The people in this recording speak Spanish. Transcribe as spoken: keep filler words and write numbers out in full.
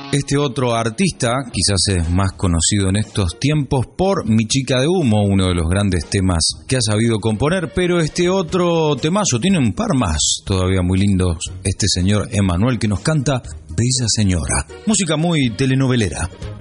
Este otro artista quizás es más conocido en estos tiempos por Mi Chica de Humo, uno de los grandes temas que ha sabido componer, pero este otro temazo tiene un par más todavía muy lindos. Este señor Emanuel que nos canta Bella Señora, música muy telenovelera.